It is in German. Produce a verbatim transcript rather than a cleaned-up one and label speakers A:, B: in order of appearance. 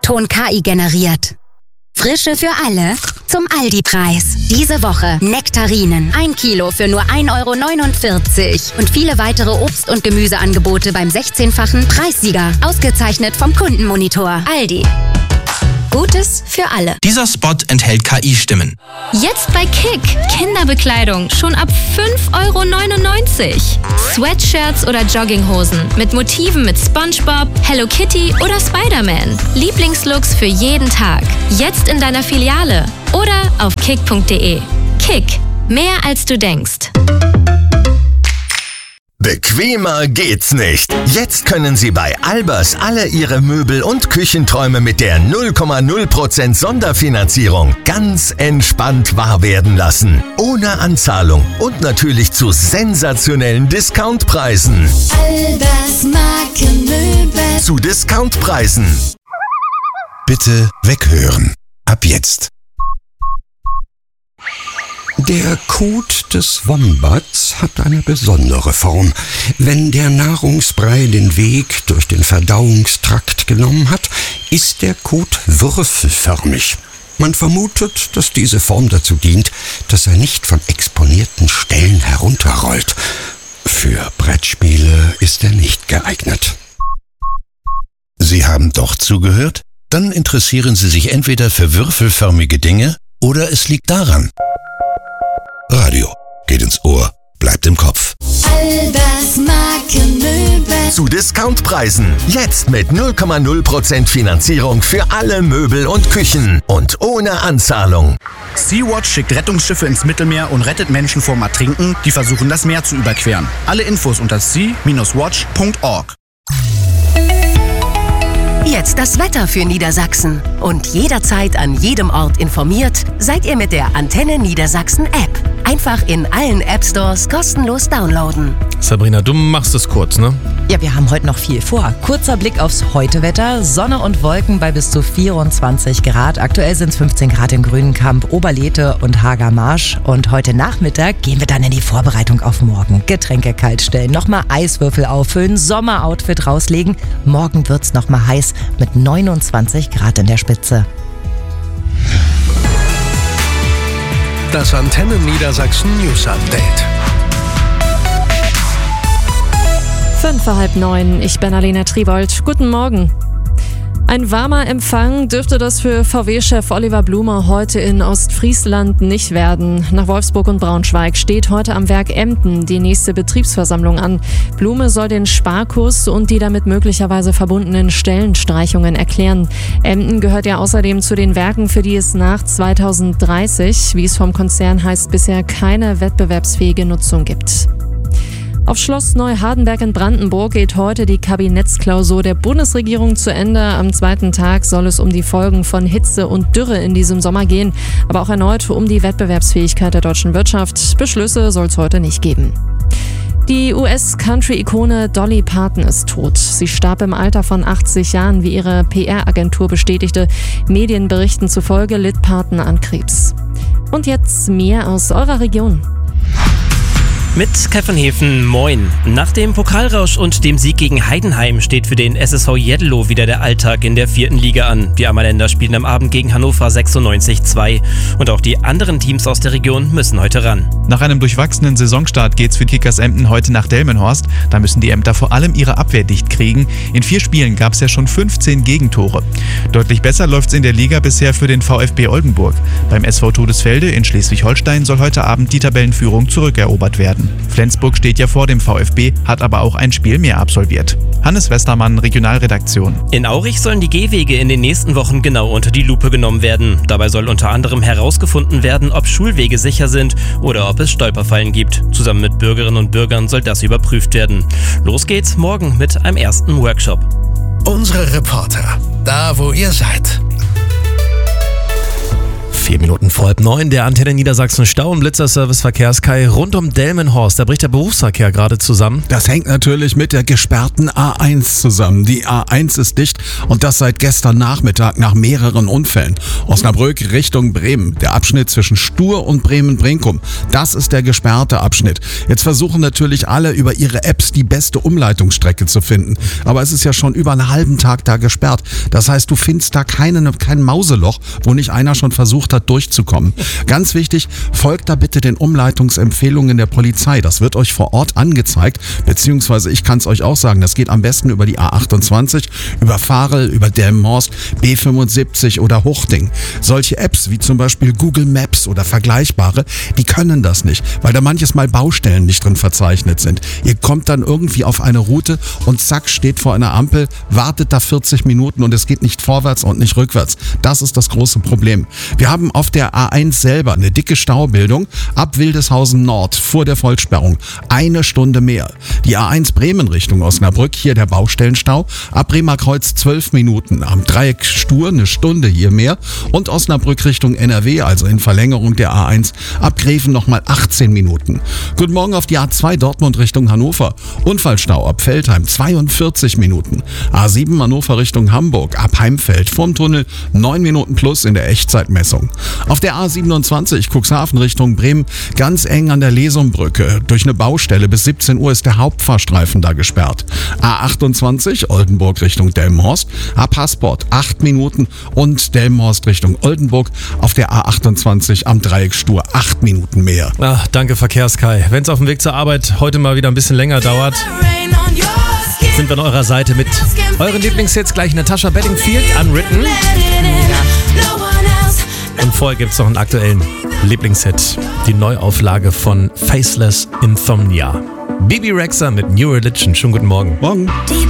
A: Ton K I generiert. Frische für alle zum Aldi-Preis. Diese Woche Nektarinen, ein Kilo für nur ein Euro neunundvierzig. Und viele weitere Obst- und Gemüseangebote beim sechzehnfachen Preissieger. Ausgezeichnet vom Kundenmonitor. Aldi. Gutes für alle.
B: Dieser Spot enthält K I-Stimmen.
C: Jetzt bei Kick. Kinderbekleidung schon ab fünf Euro neunundneunzig. Sweatshirts oder Jogginghosen mit Motiven mit SpongeBob, Hello Kitty oder Spider-Man. Lieblingslooks für jeden Tag. Jetzt in deiner Filiale oder auf kick punkt de. Kick. Mehr als du denkst.
D: Bequemer geht's nicht. Jetzt können Sie bei Albers alle Ihre Möbel- und Küchenträume mit der null Komma null Prozent Sonderfinanzierung ganz entspannt wahr werden lassen. Ohne Anzahlung und natürlich zu sensationellen Discountpreisen.
E: Albers Markenmöbel.
D: Zu Discountpreisen.
F: Bitte weghören. Ab jetzt. Der Kot des Wombats hat eine besondere Form. Wenn der Nahrungsbrei den Weg durch den Verdauungstrakt genommen hat, ist der Kot würfelförmig. Man vermutet, dass diese Form dazu dient, dass er nicht von exponierten Stellen herunterrollt. Für Brettspiele ist er nicht geeignet.
G: Sie haben doch zugehört? Dann interessieren Sie sich entweder für würfelförmige Dinge oder es liegt daran. Radio geht ins Ohr, bleibt im Kopf.
E: Albers Markenmöbel.
D: Zu Discountpreisen. Jetzt mit null Komma null Prozent Finanzierung für alle Möbel und Küchen. Und ohne Anzahlung.
H: Sea-Watch schickt Rettungsschiffe ins Mittelmeer und rettet Menschen vorm Ertrinken, die versuchen, das Meer zu überqueren. Alle Infos unter sea Bindestrich watch Punkt org.
I: Jetzt das Wetter für Niedersachsen. Und jederzeit an jedem Ort informiert seid ihr mit der Antenne Niedersachsen App. Einfach in allen App-Stores kostenlos downloaden.
J: Sabrina, du machst es kurz, ne?
K: Ja, wir haben heute noch viel vor. Kurzer Blick aufs Heute-Wetter. Sonne und Wolken bei bis zu vierundzwanzig Grad. Aktuell sind es fünfzehn Grad in Grünenkamp, Oberlethe und Hagermarsch. Und heute Nachmittag gehen wir dann in die Vorbereitung auf morgen. Getränke kalt stellen, nochmal Eiswürfel auffüllen, Sommeroutfit rauslegen. Morgen wird's nochmal heiß mit neunundzwanzig Grad in der Spitze.
L: Das Antenne Niedersachsen News Update.
M: Fünf vor halb neun, ich bin Alena Tribold. Guten Morgen. Ein warmer Empfang dürfte das für V W-Chef Oliver Blume heute in Ostfriesland nicht werden. Nach Wolfsburg und Braunschweig steht heute am Werk Emden die nächste Betriebsversammlung an. Blume soll den Sparkurs und die damit möglicherweise verbundenen Stellenstreichungen erklären. Emden gehört ja außerdem zu den Werken, für die es nach zweitausenddreißig, wie es vom Konzern heißt, bisher keine wettbewerbsfähige Nutzung gibt. Auf Schloss Neuhardenberg in Brandenburg geht heute die Kabinettsklausur der Bundesregierung zu Ende. Am zweiten Tag soll es um die Folgen von Hitze und Dürre in diesem Sommer gehen, aber auch erneut um die Wettbewerbsfähigkeit der deutschen Wirtschaft. Beschlüsse soll es heute nicht geben. Die U S-Country-Ikone Dolly Parton ist tot. Sie starb im Alter von achtzig Jahren, wie ihre P R-Agentur bestätigte. Medienberichten zufolge litt Parton an Krebs. Und jetzt mehr aus eurer Region.
N: Mit Kefenhefen, moin. Nach dem Pokalrausch und dem Sieg gegen Heidenheim steht für den S S V Jeddelow wieder der Alltag in der vierten Liga an. Die Ammerländer spielen am Abend gegen Hannover sechsundneunzig zwei. Und auch die anderen Teams aus der Region müssen heute ran.
O: Nach einem durchwachsenen Saisonstart geht's für Kickers Emden heute nach Delmenhorst. Da müssen die Emder vor allem ihre Abwehr dicht kriegen. In vier Spielen gab's ja schon fünfzehn Gegentore. Deutlich besser läuft's in der Liga bisher für den VfB Oldenburg. Beim S V Todesfelde in Schleswig-Holstein soll heute Abend die Tabellenführung zurückerobert werden. Flensburg steht ja vor dem VfB, hat aber auch ein Spiel mehr absolviert. Hannes Westermann, Regionalredaktion.
N: In Aurich sollen die Gehwege in den nächsten Wochen genau unter die Lupe genommen werden. Dabei soll unter anderem herausgefunden werden, ob Schulwege sicher sind oder ob es Stolperfallen gibt. Zusammen mit Bürgerinnen und Bürgern soll das überprüft werden. Los geht's morgen mit einem ersten Workshop.
L: Unsere Reporter, da wo ihr seid.
J: Vier Minuten vor halb neun, der Antenne Niedersachsen Stau- und Blitzerservice Verkehrskai rund um Delmenhorst. Da bricht der Berufsverkehr gerade zusammen.
P: Das hängt natürlich mit der gesperrten A eins zusammen. Die A eins ist dicht und das seit gestern Nachmittag nach mehreren Unfällen. Osnabrück Richtung Bremen, der Abschnitt zwischen Stur und Bremen-Brinkum. Das ist der gesperrte Abschnitt. Jetzt versuchen natürlich alle über ihre Apps die beste Umleitungsstrecke zu finden. Aber es ist ja schon über einen halben Tag da gesperrt. Das heißt, du findest da keine, kein Mauseloch, wo nicht einer schon versucht hat, durchzukommen. Ganz wichtig, folgt da bitte den Umleitungsempfehlungen der Polizei. Das wird euch vor Ort angezeigt, beziehungsweise ich kann es euch auch sagen, das geht am besten über die A achtundzwanzig, über Varel, über Delmenhorst, B fünfundsiebzig oder Huchting. Solche Apps wie zum Beispiel Google Maps oder vergleichbare, die können das nicht, weil da manches Mal Baustellen nicht drin verzeichnet sind. Ihr kommt dann irgendwie auf eine Route und zack, steht vor einer Ampel, wartet da vierzig Minuten und es geht nicht vorwärts und nicht rückwärts. Das ist das große Problem. Wir haben auf der A eins selber eine dicke Staubildung ab Wildeshausen Nord vor der Vollsperrung. Eine Stunde mehr. Die A eins Bremen Richtung Osnabrück, hier der Baustellenstau. Ab Bremer Kreuz zwölf Minuten. Am Dreieck Stur eine Stunde hier mehr. Und Osnabrück Richtung N R W, also in Verlängerung der A eins, ab Greven nochmal achtzehn Minuten. Guten Morgen auf die A zwei Dortmund Richtung Hannover. Unfallstau ab Veltheim zweiundvierzig Minuten. A sieben Hannover Richtung Hamburg ab Heimfeld vorm Tunnel neun Minuten plus in der Echtzeitmessung. Auf der A siebenundzwanzig Cuxhaven Richtung Bremen ganz eng an der Lesumbrücke. Durch eine Baustelle bis siebzehn Uhr ist der Hauptfahrstreifen da gesperrt. A achtundzwanzig Oldenburg Richtung Delmenhorst ab Hasport acht Minuten und Delmenhorst Richtung Oldenburg auf der A achtundzwanzig am Dreieck Stur acht Minuten mehr.
J: Ach, danke Verkehrskai. Wenn es auf dem Weg zur Arbeit heute mal wieder ein bisschen länger dauert, sind wir an eurer Seite mit euren Lieblingshits. Gleich Natasha Bedingfield, Unwritten. Und vorher gibt es noch einen aktuellen Lieblingshit, die Neuauflage von Faceless Insomnia. Bibi Rexha mit New Religion. Schönen guten Morgen.
P: Morgen.